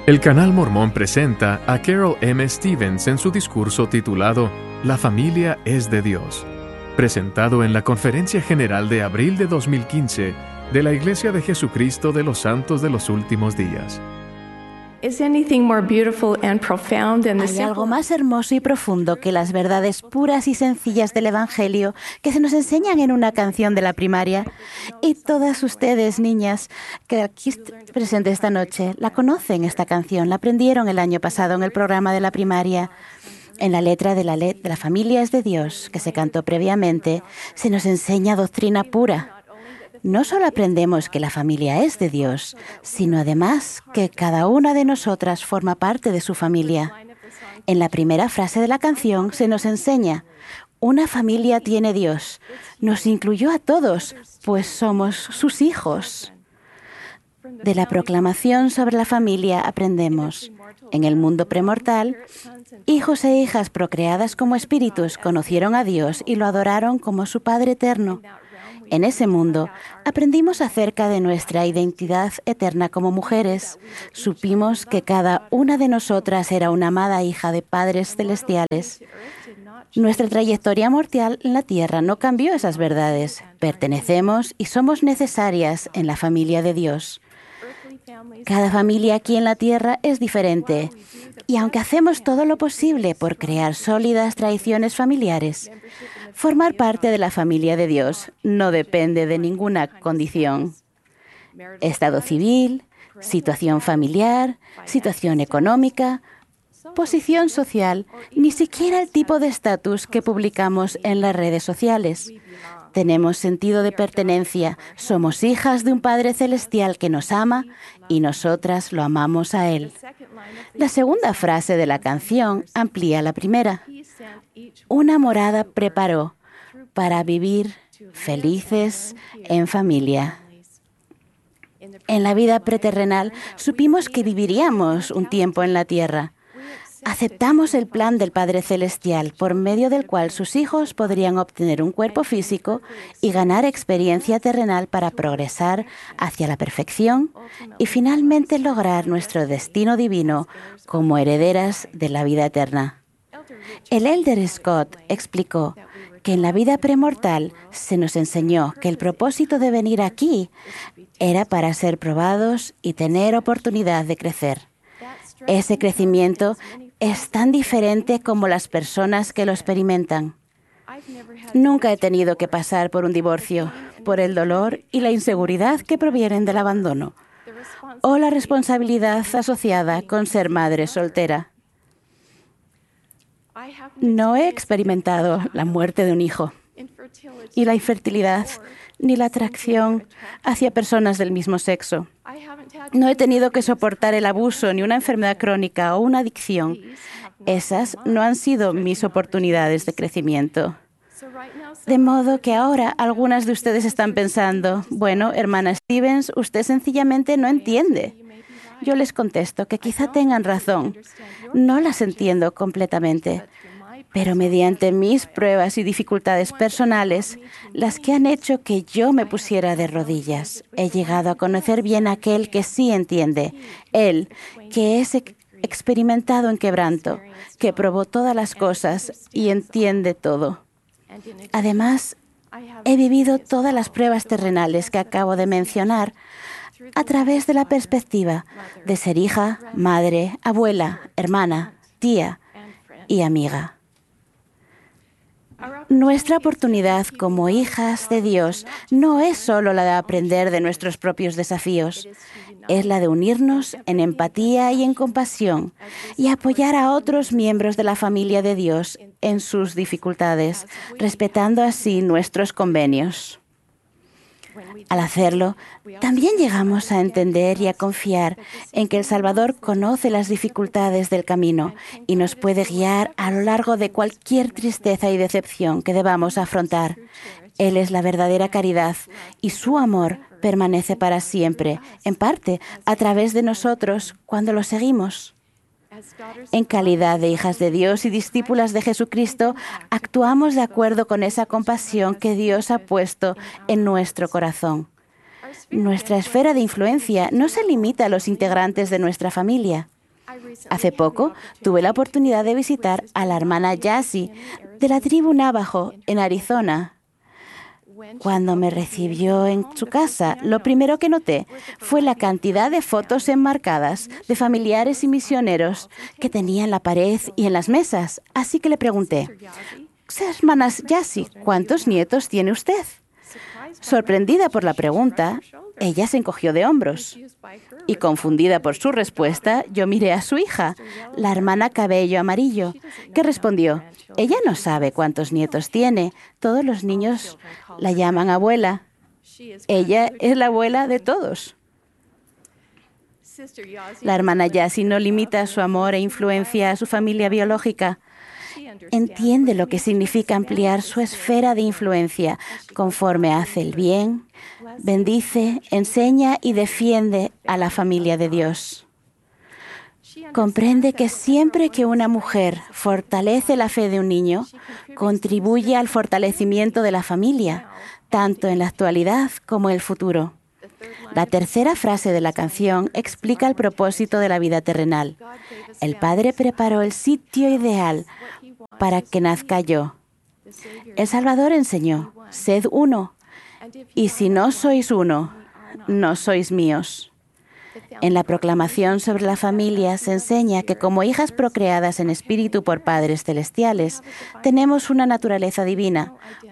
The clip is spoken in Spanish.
El Canal Mormón presenta a Carol M. Stevens en su discurso titulado La familia es de Dios, presentado en la Conferencia General de abril de 2015 de la Iglesia de Jesucristo de los Santos de los Últimos Días. ¿Hay algo más hermoso y profundo que las verdades puras y sencillas del Evangelio que se nos enseñan en una canción de la primaria? Y todas ustedes, niñas, que aquí presentes esta noche, la conocen esta canción, la aprendieron el año pasado en el programa de la primaria. En la letra de la familia es de Dios, que se cantó previamente, se nos enseña doctrina pura. No solo aprendemos que la familia es de Dios, sino además que cada una de nosotras forma parte de su familia. En la primera frase de la canción se nos enseña: una familia tiene Dios, nos incluyó a todos, pues somos sus hijos. De la proclamación sobre la familia aprendemos: en el mundo premortal, hijos e hijas procreadas como espíritus conocieron a Dios y lo adoraron como su Padre eterno. En ese mundo, aprendimos acerca de nuestra identidad eterna como mujeres. Supimos que cada una de nosotras era una amada hija de padres celestiales. Nuestra trayectoria mortal en la tierra no cambió esas verdades. Pertenecemos y somos necesarias en la familia de Dios. Cada familia aquí en la tierra es diferente. Y aunque hacemos todo lo posible por crear sólidas tradiciones familiares, formar parte de la familia de Dios no depende de ninguna condición. Estado civil, situación familiar, situación económica, posición social, ni siquiera el tipo de estatus que publicamos en las redes sociales. Tenemos sentido de pertenencia, somos hijas de un Padre Celestial que nos ama y nosotras lo amamos a Él. La segunda frase de la canción amplía la primera. Una morada preparó para vivir felices en familia. En la vida preterrenal supimos que viviríamos un tiempo en la tierra. Aceptamos el plan del Padre Celestial, por medio del cual sus hijos podrían obtener un cuerpo físico y ganar experiencia terrenal para progresar hacia la perfección y finalmente lograr nuestro destino divino como herederas de la vida eterna. El Elder Scott explicó que en la vida premortal se nos enseñó que el propósito de venir aquí era para ser probados y tener oportunidad de crecer. Ese crecimiento es tan diferente como las personas que lo experimentan. Nunca he tenido que pasar por un divorcio, por el dolor y la inseguridad que provienen del abandono, o la responsabilidad asociada con ser madre soltera. No he experimentado la muerte de un hijo, y la infertilidad, ni la atracción hacia personas del mismo sexo. No he tenido que soportar el abuso, ni una enfermedad crónica o una adicción. Esas no han sido mis oportunidades de crecimiento. De modo que ahora algunas de ustedes están pensando: bueno, hermana Stevens, usted sencillamente no entiende. Yo les contesto que quizá tengan razón. No las entiendo completamente. Pero mediante mis pruebas y dificultades personales, las que han hecho que yo me pusiera de rodillas, he llegado a conocer bien a aquel que sí entiende, Él, que es experimentado en quebranto, que probó todas las cosas y entiende todo. Además, he vivido todas las pruebas terrenales que acabo de mencionar a través de la perspectiva de ser hija, madre, abuela, hermana, tía y amiga. Nuestra oportunidad como hijas de Dios no es solo la de aprender de nuestros propios desafíos, es la de unirnos en empatía y en compasión y apoyar a otros miembros de la familia de Dios en sus dificultades, respetando así nuestros convenios. Al hacerlo, también llegamos a entender y a confiar en que el Salvador conoce las dificultades del camino y nos puede guiar a lo largo de cualquier tristeza y decepción que debamos afrontar. Él es la verdadera caridad y su amor permanece para siempre, en parte a través de nosotros cuando lo seguimos. En calidad de hijas de Dios y discípulas de Jesucristo, actuamos de acuerdo con esa compasión que Dios ha puesto en nuestro corazón. Nuestra esfera de influencia no se limita a los integrantes de nuestra familia. Hace poco tuve la oportunidad de visitar a la hermana Yassi de la tribu Navajo en Arizona. Cuando me recibió en su casa, lo primero que noté fue la cantidad de fotos enmarcadas de familiares y misioneros que tenía en la pared y en las mesas. Así que le pregunté, hermana Yassi, ¿cuántos nietos tiene usted? Sorprendida por la pregunta, ella se encogió de hombros. Y confundida por su respuesta, yo miré a su hija, la hermana Cabello Amarillo, que respondió, ella no sabe cuántos nietos tiene, todos los niños la llaman abuela. Ella es la abuela de todos. La hermana Yassi no limita su amor e influencia a su familia biológica. Entiende lo que significa ampliar su esfera de influencia conforme hace el bien, bendice, enseña y defiende a la familia de Dios. Comprende que siempre que una mujer fortalece la fe de un niño, contribuye al fortalecimiento de la familia, tanto en la actualidad como en el futuro. La tercera frase de la canción explica el propósito de la vida terrenal. El Padre preparó el sitio ideal para que nazca yo. El Salvador enseñó, sed uno, y si no sois uno, no sois míos. En la proclamación sobre la familia se enseña que como hijas procreadas en espíritu por padres celestiales, tenemos una naturaleza divina,